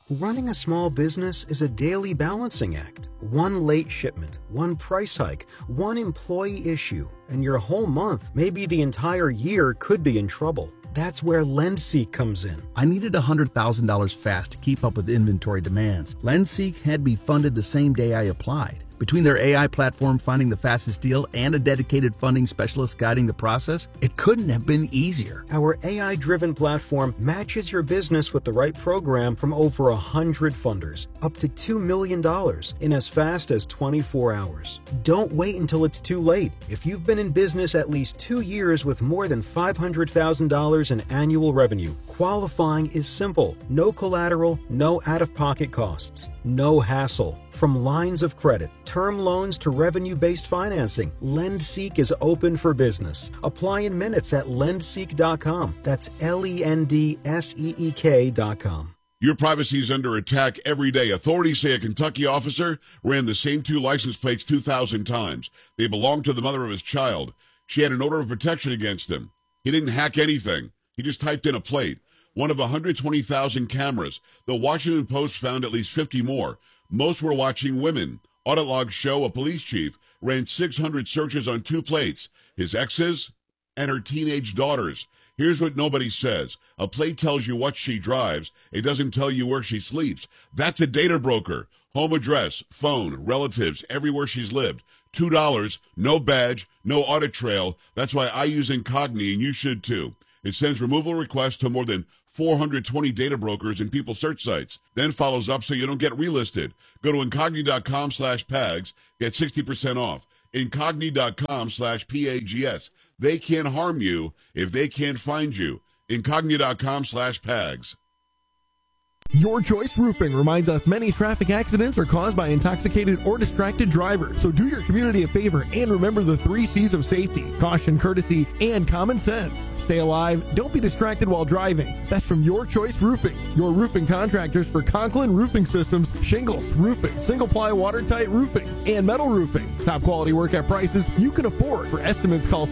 Running a small business is a daily balancing act. One late shipment, one price hike, one employee issue, and your whole month, maybe the entire year, could be in trouble. That's where LendSeek comes in. I needed $100,000 fast to keep up with inventory demands. LendSeek had me funded the same day I applied. Between their AI platform finding the fastest deal and a dedicated funding specialist guiding the process, it couldn't have been easier. Our AI-driven platform matches your business with the right program from over 100 funders, up to $2 million in as fast as 24 hours. Don't wait until it's too late. If you've been in business at least 2 years with more than $500,000 in annual revenue, qualifying is simple. No collateral, no out-of-pocket costs, no hassle. From lines of credit, term loans to revenue-based financing, LendSeek is open for business. Apply in minutes at lendseek.com. That's LENDSEEK.com. Your privacy is under attack every day. Authorities say a Kentucky officer ran the same 2 license plates 2,000 times. They belonged to the mother of his child. She had an order of protection against him. He didn't hack anything. He just typed in a plate. One of 120,000 cameras. The Washington Post found at least 50 more. Most were watching women. Audit logs show a police chief ran 600 searches on 2 plates, his exes and her teenage daughters. Here's what nobody says. A plate tells you what she drives. It doesn't tell you where she sleeps. That's a data broker. Home address, phone, relatives, everywhere she's lived. $2, no badge, no audit trail. That's why I use Incogni, and you should too. It sends removal requests to more than 420 data brokers and people search sites, then follows up so you don't get relisted. Go to Incogni.com/PAGS, get 60% off. Incogni.com/PAGS. They can't harm you if they can't find you. Incogni.com/PAGS. Your Choice Roofing reminds us many traffic accidents are caused by intoxicated or distracted drivers. So do your community a favor and remember the 3 C's of safety: caution, courtesy, and common sense. Stay alive. Don't be distracted while driving. That's from Your Choice Roofing. Your roofing contractors for Conklin Roofing Systems, shingles, roofing, single-ply watertight roofing, and metal roofing. Top quality work at prices you can afford. For estimates, call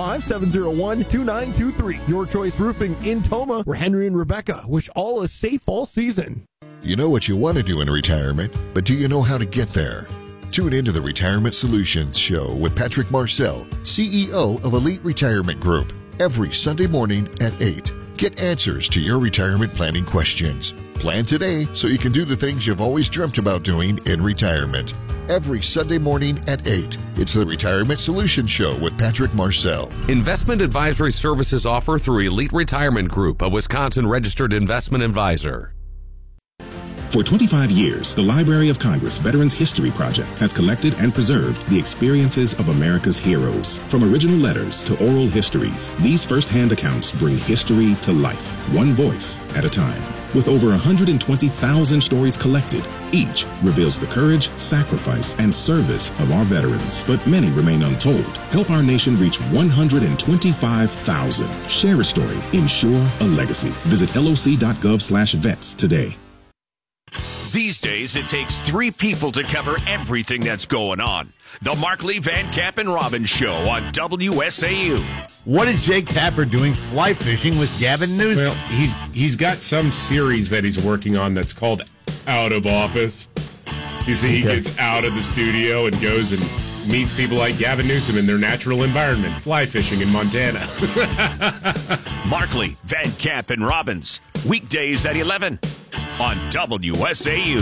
715-701-2923. Your Choice Roofing in Toma, where Henry and Rebecca wish all a safe fall season. You know what you want to do in retirement, but do you know how to get there? Tune into the Retirement Solutions Show with Patrick Marcel, CEO of Elite Retirement Group, every Sunday morning at 8. Get answers to your retirement planning questions. Plan today so you can do the things you've always dreamt about doing in retirement. Every Sunday morning at 8. It's the Retirement Solutions Show with Patrick Marcel. Investment advisory services offer through Elite Retirement Group, a Wisconsin-registered investment advisor. For 25 years, the Library of Congress Veterans History Project has collected and preserved the experiences of America's heroes. From original letters to oral histories, these first-hand accounts bring history to life, one voice at a time. With over 120,000 stories collected, each reveals the courage, sacrifice, and service of our veterans. But many remain untold. Help our nation reach 125,000. Share a story. Ensure a legacy. Visit loc.gov/vets today. These days, it takes 3 people to cover everything that's going on. The Mark Lee, Van Camp, and Robbins Show on WSAU. What is Jake Tapper doing fly fishing with Gavin Newsom? Well, he's got some series that he's working on that's called Out of Office. You see, he gets out of the studio and goes and meets people like Gavin Newsom in their natural environment, fly fishing in Montana. Mark Lee, Van Camp, and Robbins, weekdays at 11 on WSAU.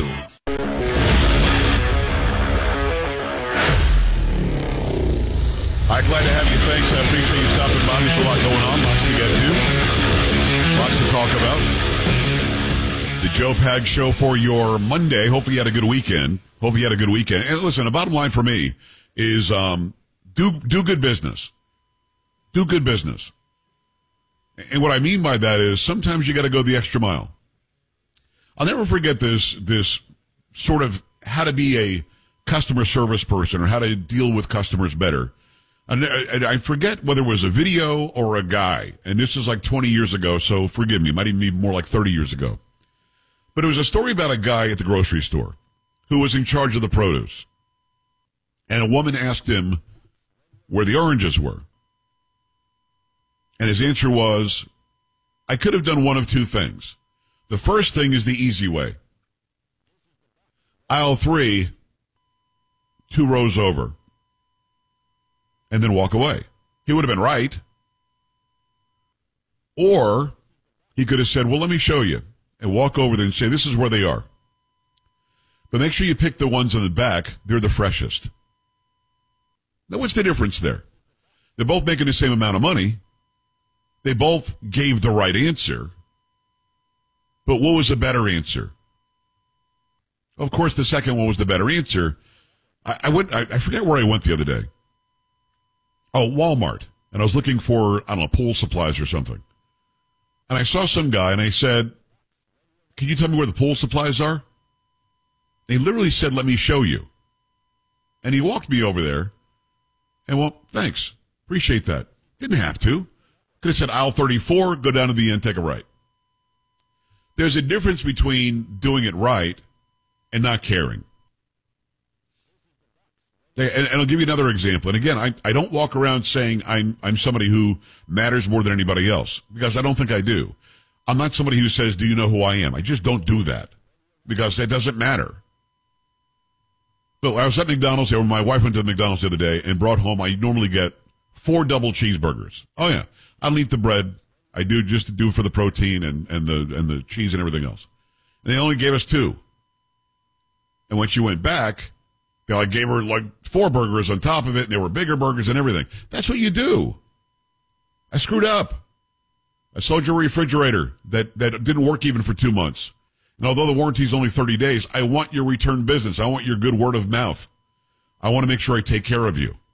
All right, glad to have you. Thanks. I appreciate you stopping by. There's a lot going on, lots to get to, lots to talk about. The Joe Pag Show for your Monday. Hopefully you had a good weekend. And listen, the bottom line for me is do good business. Do good business. And what I mean by that is sometimes you got to go the extra mile. I'll never forget this sort of how to be a customer service person or how to deal with customers better. And I forget whether it was a video or a guy, and this is like 20 years ago, so forgive me, it might even be more like 30 years ago. But it was a story about a guy at the grocery store who was in charge of the produce. And a woman asked him where the oranges were. And his answer was, I could have done one of 2 things. The first thing is the easy way. aisle 3, 2 rows over, and then walk away. He would have been right. Or he could have said, well, let me show you, and walk over there and say, this is where they are. But make sure you pick the ones in the back. They're the freshest. Now, what's the difference there? They're both making the same amount of money. They both gave the right answer. But what was the better answer? Of course, the second one was the better answer. I forget where I went the other day. Oh, Walmart. And I was looking for, I don't know, pool supplies or something. And I saw some guy and I said, can you tell me where the pool supplies are? And he literally said, let me show you. And he walked me over there. And well, thanks. Appreciate that. Didn't have to. Could have said aisle 34, go down to the end, take a right. There's a difference between doing it right and not caring. And I'll give you another example. And again, I don't walk around saying I'm somebody who matters more than anybody else, because I don't think I do. I'm not somebody who says, do you know who I am? I just don't do that, because that doesn't matter. So I was at McDonald's, or my wife went to the McDonald's the other day and brought home, I normally get 4 double cheeseburgers. Oh yeah. I don't eat the bread. I do just to do it for the protein and the cheese and everything else. And they only gave us 2. And when she went back, I gave her like 4 burgers on top of it, and they were bigger burgers and everything. That's what you do. I screwed up. I sold you a refrigerator that didn't work even for 2 months. And although the warranty is only 30 days, I want your return business. I want your good word of mouth. I want to make sure I take care of you.